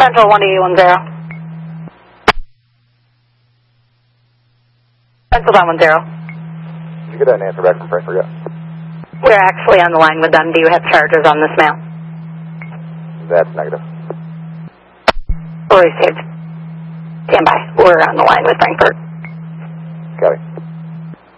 Central 18810. Central down 10. Did you get an answer back from Frankfurt yet? We're actually on the line with them. Do you have charges on this mail? That's negative. Received. Stand by. We're on the line with Frankfurt. Got it.